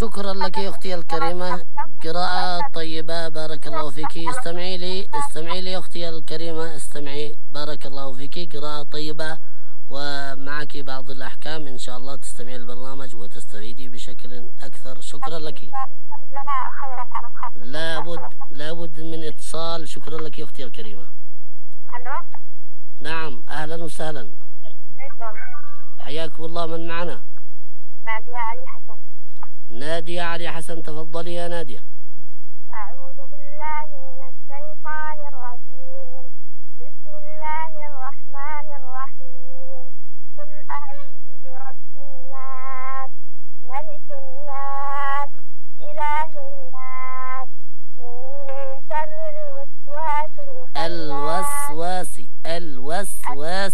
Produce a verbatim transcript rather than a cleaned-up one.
شكرا لك يا أختي الكريمة، قراءة طيبة بارك الله فيك. استمعي لي استمعي لي يا أختي الكريمة، استمعي بارك الله فيك، قراءة طيبة ومعك بعض الأحكام إن شاء الله. تستمعي البرنامج وتستفيدي بشكل أكثر. شكرا لك. لابد لابد من اتصال. شكرا لك يا أختي الكريمة. الو. نعم أهلا وسهلا. حياكم الله. من معنا؟ نادية علي حسن. نادية علي حسن، تفضلي يا نادية. أعوذ بالله من الشيطان الرجيم. بسم الله الرحمن الرحيم. قل أعوذ برب الناس، ملك الناس، إله الناس، من شر الوسواس الوسواس الوسواس